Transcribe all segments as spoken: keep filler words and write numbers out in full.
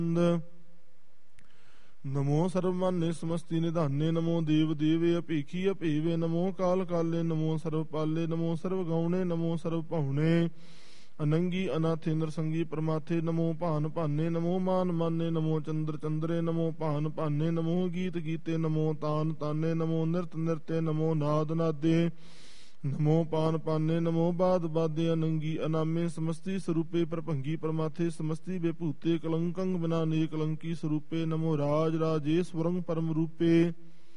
ਨਮੋ ਸਰਵਮਾਨੇ ਸਮਸਤੀ ਨਿਧਾਨੇ ਨਮੋ ਦੇਵ ਦੇਵੇ ਅਭੀਖੀ ਅਭੇਵੇ ਨਮੋ ਕਾਲ ਕਾਲੇ ਨਮੋ ਸਰਵ ਪਾਲੇ ਨਮੋ ਸਰਵ ਗਾਉਣੇ ਨਮੋ ਸਰਵ ਭਾਉਣੇ ਅਨੰਗੀ ਅਨਾਥੇ ਨਰਸੰਗੀ ਪਰਮਾਥੇ ਨਮੋ ਭਾਨ ਭਾਨੇ ਨਮੋ ਮਾਨ ਮਾਨੇ ਨਮੋ ਚੰਦਰ ਚੰਦਰੇ ਨਮੋ ਭਾਨ ਭਾਨੇ ਨਮੋ ਗੀਤ ਗੀਤੇ ਨਮੋ ਤਾਨ ਤਾਨੇ ਨਮੋ ਨਿਰਤ ਨਿਰਤੇ ਨਮੋ ਨਾਦ ਨਾਦੇ ਨਮੋ ਪਾਨ ਪਾਨੇ ਨਮੋ ਬਾਦ ਬਾਦੇ ਅਨੰਗੀ ਅਨਾਮੇ ਸਮਸਤੀ ਸਰੂਪੇ ਪ੍ਰਭੰਗੀ ਪਰਮਾਥੇ ਸਮਸਤੀ ਬੇਭੂਤੇ ਕਲੰਕੰ ਬਿਨਾ ਨੇ ਕਲੰਕੀ ਸਰੂਪੇ ਨਮੋ ਰਾਜ ਰਾਜੇਸ਼ਵਰੰ ਪਰਮ ਰੂਪੇ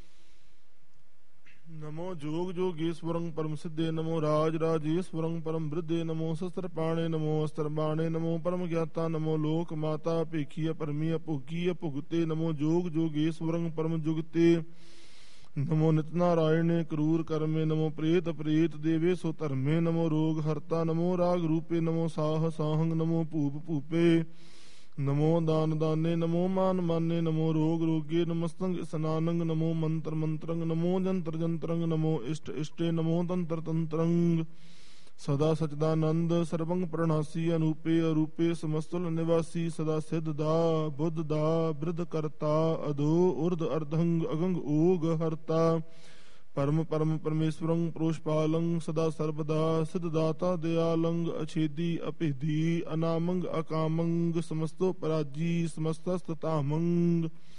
ਨਮੋ ਜੋਗ ਜੋਗੇਸ਼ਵਰੰ ਪਰਮ ਸਿੱਧੇ ਨਮੋ ਰਾਜ ਰਾਜੇਸ਼ਵਰੰ ਪਰਮ ਬ੍ਰਿਧੇ ਨਮੋ ਸ਼ਸਤਰ ਪਾਣੇ ਨਮੋ ਅਸਤਰ ਬਾਣੇ ਨਮੋ ਪਰਮ ਗਿਆਤਾ ਨਮੋ ਲੋਕ ਮਾਤਾ ਭੇਖੀ ਭਰਮੀ ਭੋਗੀ ਭੁਗਤੇ ਨਮੋ ਜੋਗ ਜੋਗੇਸ਼ਵਰੰ ਪਰਮ ਜੁਗਤੇ ਨਮੋ ਨਿਤ ਨਾਰਾਇਣੇ ਕਰੂਰ ਕਰਮੇ ਨਮੋ ਪ੍ਰੇਤ ਪ੍ਰੇਤ ਦੇਵੇ ਸੋ ਧਰਮੇ ਨਮੋ ਰੋਗ ਹਰਤਾ ਨਮੋ ਰਾਗ ਰੂਪੇ ਨਮੋ ਸਾਹ ਸਾਹੰਗ ਨਮੋ ਭੂਪ ਭੂਪੇ ਨਮੋ ਦਾਨ ਦਾਨੇ ਨਮੋ ਮਾਨ ਮਾਨੇ ਨਮੋ ਰੋਗ ਰੋਗੇ ਨਮਸਤੰਗ ਸਨਾਨੰਗ ਨਮੋ ਮੰਤਰ ਮੰਤਰੰਗ ਨਮੋ ਜੰਤਰ ਜੰਤਰੰਗ ਨਮੋ ਇਸ਼ਟ ਇਸ਼ਟੇ ਨਮੋ ਤੰਤਰ ਤੰਤਰੰਗ ਸਦਾ ਸਚਦਾਨੰਦ ਸਰਬੰਗ ਪ੍ਰਣਾਸੀ ਅਨੂਪੇ ਅਰੂਪੇ ਸਮਸਤੁਲ ਨਿਵਾਸੀ ਸਦਾ ਸਿੱਧ ਦਾ ਬੁੱਧ ਦਾ ਬ੍ਰਿਧ ਕਰਤਾ ਅਧੋ ਉਰਧ ਅਰਧੰਗ ਅਗੰਗ ਓਗ ਹਰਤਾ ਪਰਮ ਪਰਮ ਪਰਮੇਸ਼ਵਰੰ ਪ੍ਰੋਸ਼ਪਾਲੰ ਸਦਾ ਸਰਬਦਾ ਸਿੱਧਦਾਤਾ ਦਿਆਲੰਗ ਅਛੇਦੀ ਅਭੇਦੀ ਅਨਾਮੰਗ ਅਕਾਮੰਗ ਸਮਸਤੋ ਪਰਾਜੀ ਸਮਸਤਸਤਤਾਮੰਗ